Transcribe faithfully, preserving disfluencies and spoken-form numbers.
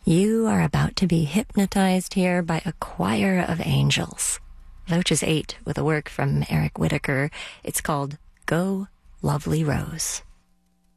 You are about to be hypnotized here by a choir of angels. Voces eight with a work from Eric Whitacre. It's called Go, Lovely Rose.